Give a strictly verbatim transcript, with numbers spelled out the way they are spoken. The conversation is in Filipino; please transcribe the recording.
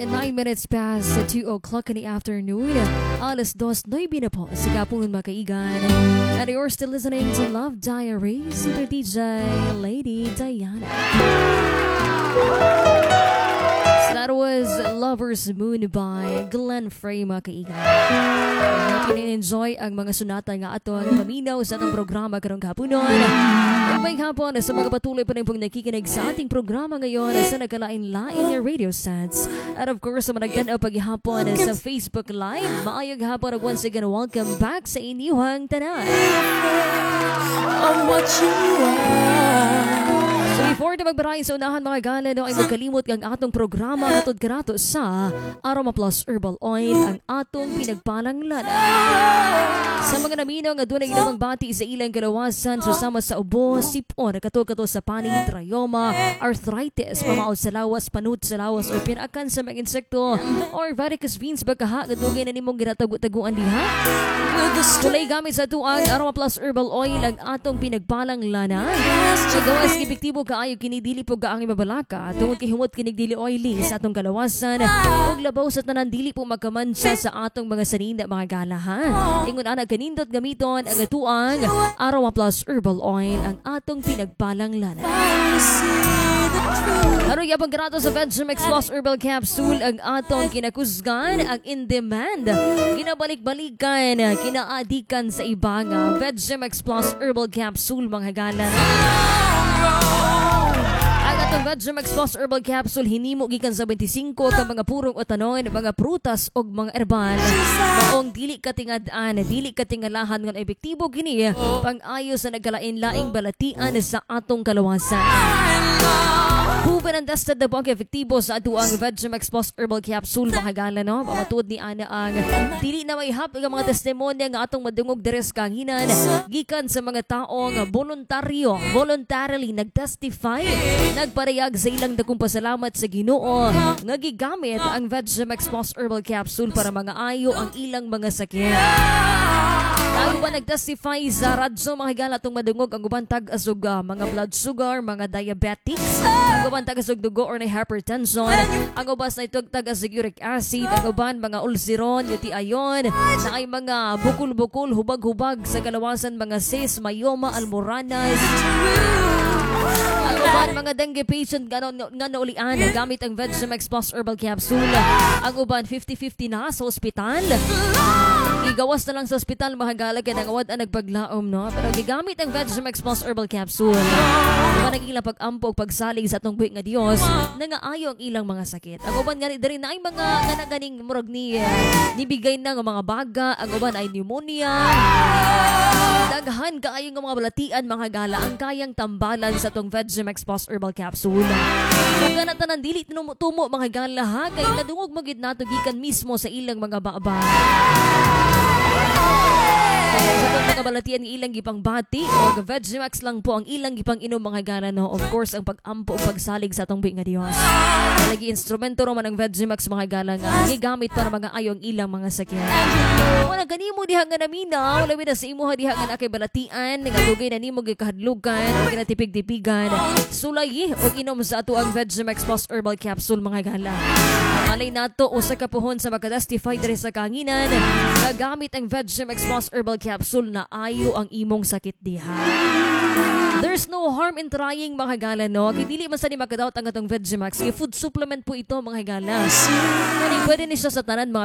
nine minutes past two o'clock in the afternoon. Alas dos, nueve na po sa kapulong makaigan. And you're still listening to Love Diaries with D J Lady Diana. So that was Lover's Moon by Glenn Frey makaigan. Pina-enjoy ang mga sunata nga aton paminaw sa atong programa karong kapunon. May hapon sa mga patuloy pa rin pong nakikinig sa ating programa ngayon sa nagkalain-lain ng radio sets. At of course, sa managtanaw paghihapon sa Facebook Live, maayong hapon at once again, welcome back sa inyong tanan. On what you are. So before na magbaray sa unahan mga gala, no, ay magkalimot ang atong programa katod karato sa Aroma Plus Herbal Oil, ang atong pinagpalang lana. Sa mga naminaw nga doon ay ilang bati sa ilang kalawasan, susama sa ubo, sipon, kato-kato sa panig, trayoma, arthritis, pamaod sa lawas, panut sa lawas, o pinakan sa mga insekto, or varicose veins, bakaha, gadugay na nimong ginatago-taguan diha. Kulay gamit sa tuang Aroma Plus Herbal Oil, ang atong pinagpalang lana. So gawas epektibo kaayo kinidili po gaang mabalaka, tungod kay humot kinigdili oily sa atong kalawasan, ug labaw sa tanan dili po magkamansya sa atong mga sanina mga galahan. Ingon ana kanindot gamiton ang atuang Aroma Plus Herbal Oil, ang atong pinagpalang lana. Aron yapang grato sa Vegemex Plus Herbal Capsule, ang atong kinakusgan, ang in demand, kinabalik-balikan, kinaadikan sa iba nga Vegemex Plus Herbal Capsule mga galan. Ang atong Vegemex Plus Herbal Capsule hinimo gikan sa twenty-five ka mga purong utanon, mga prutas og mga herbal. Maong dili katingad-an, dili katingalahan nga epektibo kini pang-ayo sa nagkalain-laing balatian sa atong kalawasan. Proven and tested na po ang efektibo sa ato ang Vegemex Plus Herbal Capsule mga gala, no? Pamatuod ni ana ang dili na may hap ang mga testimonya nga atong madungog deres kanginan gikan sa mga taong voluntaryo, voluntarily nagtestify, nagparayag sa ilang dakong pasalamat sa Ginoo nga gigamit ang Vegemex Plus Herbal Capsule para mga ayo ang ilang mga sakit. Ang uban nagtestify sa radyo mga higala itong madungog, ang uban tag-asog uh, mga blood sugar, mga diabetics, ang uban tag-asog dugo or na hypertension, ang ubas na itong tag-asog uric acid, ang uban mga ulceron, U T I yon, na ay mga bukul-bukul, hubag-hubag sa kalawasan, mga cyst, myoma, almoranas. Ang uban mga dengue patient nga naulian gamit ang Vegemex Plus Herbal Capsule. Ang uban fifty-fifty na sa ospital. Igawas na lang sa ospital mga gala kaya nangawad ang nagpaglaom, no? Pero gigamit ang Vegemex Plus Herbal Capsule. Diba nag-ilang pag-ampog, pagsalig sa atong buhik nga Diyos, nangaayo ang ilang mga sakit. Ang uban nga rin na ay mga ganaganing murag ni nibigay na ng mga baga, ang uban ay pneumonia. Daghan kaayo ng mga balatian mga gala ang kayang tambalan sa atong Vegemex Plus Herbal Capsule. Kung ganatan ng dili tumo mga gala ha, kay nadungog magid nato gikan mismo sa ilang mga baba. Sa itong mga balatian ng ilang gipang bati o Vegemex lang po ang ilang gipang inom mga gana, no? Of course, ang pag-ampo o pagsalig sa atong buhik nga Diyos. Lagi instrumento naman ang Vegemex mga gala nga gigamit para mga ayong ilang mga sakit. Wala ganimo diha nga namina, wala na sa imo diha nga nakay balatian, nga dugay na nimo gikahadlugan o kinatipig-tipigan. Sulay o inom sa ato ang Vegemex Plus Herbal Capsule mga gala. Malay nato usa ka puhon sa makatestify diri sa kanginan nga gamit ang Vegemex Plus Herbal Capsule na ayo ang imong sakit diha. There's no harm in trying mga gala, no? Dili man sa ni makadaot ang atong Vegemex. Food supplement po ito mga gala. Pwede ni siya sa tanan mga